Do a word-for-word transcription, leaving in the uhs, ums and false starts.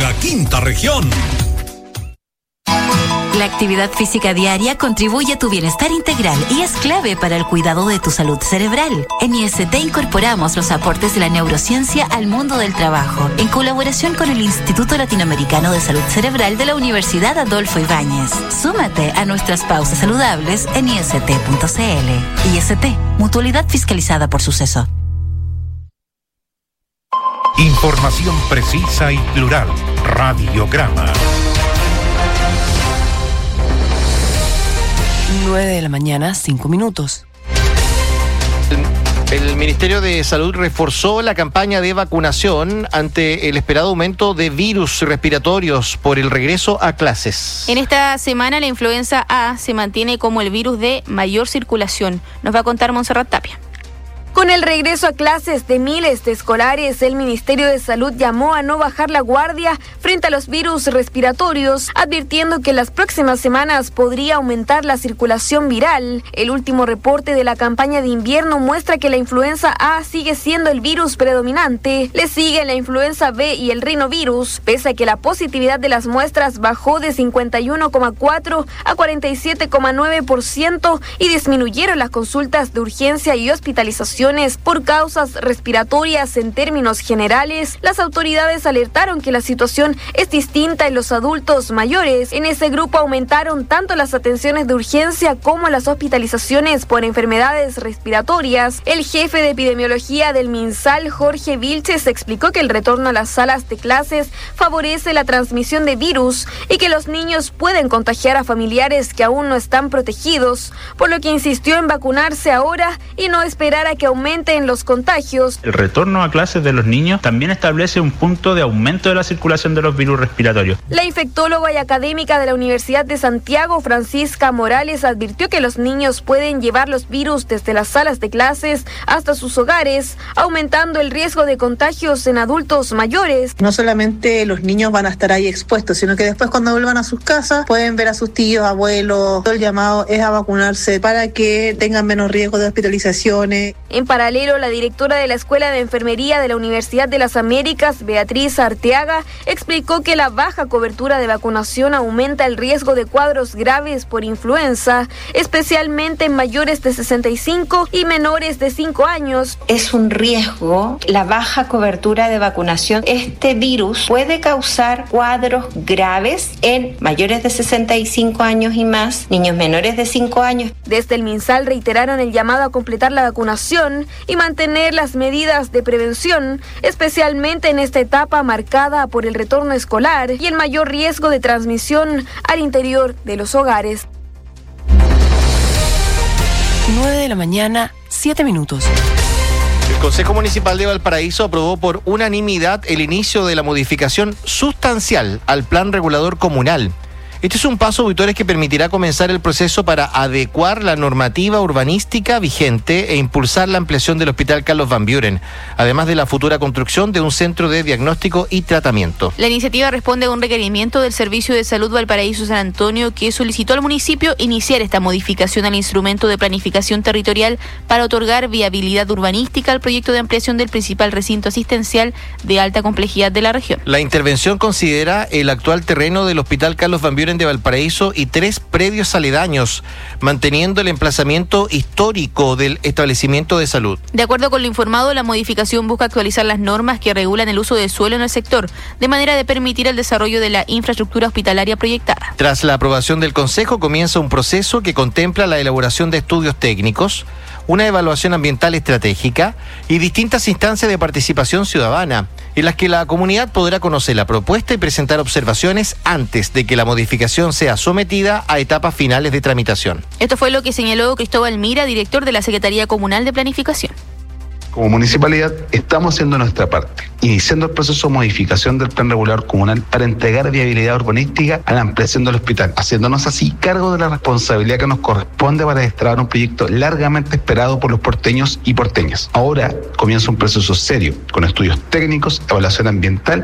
la quinta región. La actividad física diaria contribuye a tu bienestar integral y es clave para el cuidado de tu salud cerebral. En I S T incorporamos los aportes de la neurociencia al mundo del trabajo, en colaboración con el Instituto Latinoamericano de Salud Cerebral de la Universidad Adolfo Ibáñez. Súmate a nuestras pausas saludables en i s t punto c l. I S T, mutualidad fiscalizada por Suceso. Información precisa y plural. Radiograma. nueve de la mañana, cinco minutos. El, el Ministerio de Salud reforzó la campaña de vacunación ante el esperado aumento de virus respiratorios por el regreso a clases. En esta semana la influenza A se mantiene como el virus de mayor circulación. Nos va a contar Montserrat Tapia. Con el regreso a clases de miles de escolares, el Ministerio de Salud llamó a no bajar la guardia frente a los virus respiratorios, advirtiendo que en las próximas semanas podría aumentar la circulación viral. El último reporte de la campaña de invierno muestra que la influenza A sigue siendo el virus predominante. Le siguen la influenza B y el rinovirus, pese a que la positividad de las muestras bajó de cincuenta y uno coma cuatro a cuarenta y siete coma nueve por ciento y disminuyeron las consultas de urgencia y hospitalización por causas respiratorias. En términos generales, las autoridades alertaron que la situación es distinta en los adultos mayores. En ese grupo aumentaron tanto las atenciones de urgencia como las hospitalizaciones por enfermedades respiratorias. El jefe de epidemiología del MinSal, Jorge Vilches, explicó que el retorno a las salas de clases favorece la transmisión de virus y que los niños pueden contagiar a familiares que aún no están protegidos, por lo que insistió en vacunarse ahora y no esperar a que aumenten los contagios. El retorno a clases de los niños también establece un punto de aumento de la circulación de los virus respiratorios. La infectóloga y académica de la Universidad de Santiago, Francisca Morales, advirtió que los niños pueden llevar los virus desde las salas de clases hasta sus hogares, aumentando el riesgo de contagios en adultos mayores. No solamente los niños van a estar ahí expuestos, sino que después cuando vuelvan a sus casas pueden ver a sus tíos, abuelos. Todo el llamado es a vacunarse para que tengan menos riesgo de hospitalizaciones. En paralelo, la directora de la Escuela de Enfermería de la Universidad de las Américas, Beatriz Arteaga, explicó que la baja cobertura de vacunación aumenta el riesgo de cuadros graves por influenza, especialmente en mayores de sesenta y cinco y menores de cinco años. Es un riesgo la baja cobertura de vacunación. Este virus puede causar cuadros graves en mayores de sesenta y cinco años y más, niños menores de cinco años. Desde el MinSal reiteraron el llamado a completar la vacunación y mantener las medidas de prevención, especialmente en esta etapa marcada por el retorno escolar y el mayor riesgo de transmisión al interior de los hogares. nueve de la mañana, siete minutos. El Consejo Municipal de Valparaíso aprobó por unanimidad el inicio de la modificación sustancial al Plan Regulador Comunal. Este es un paso, auditores, que permitirá comenzar el proceso para adecuar la normativa urbanística vigente e impulsar la ampliación del Hospital Carlos Van Buren, además de la futura construcción de un centro de diagnóstico y tratamiento. La iniciativa responde a un requerimiento del Servicio de Salud Valparaíso San Antonio, que solicitó al municipio iniciar esta modificación al instrumento de planificación territorial para otorgar viabilidad urbanística al proyecto de ampliación del principal recinto asistencial de alta complejidad de la región. La intervención considera el actual terreno del Hospital Carlos Van Buren de Valparaíso y tres predios aledaños, manteniendo el emplazamiento histórico del establecimiento de salud. De acuerdo con lo informado, la modificación busca actualizar las normas que regulan el uso de suelo en el sector, de manera de permitir el desarrollo de la infraestructura hospitalaria proyectada. Tras la aprobación del Consejo, comienza un proceso que contempla la elaboración de estudios técnicos, una evaluación ambiental estratégica y distintas instancias de participación ciudadana, en las que la comunidad podrá conocer la propuesta y presentar observaciones antes de que la modificación sea sometida a etapas finales de tramitación. Esto fue lo que señaló Cristóbal Mira, director de la Secretaría Comunal de Planificación. Como municipalidad estamos haciendo nuestra parte, iniciando el proceso de modificación del plan regulador comunal para entregar viabilidad urbanística a la ampliación del hospital, haciéndonos así cargo de la responsabilidad que nos corresponde para destrabar un proyecto largamente esperado por los porteños y porteñas. Ahora comienza un proceso serio, con estudios técnicos, evaluación ambiental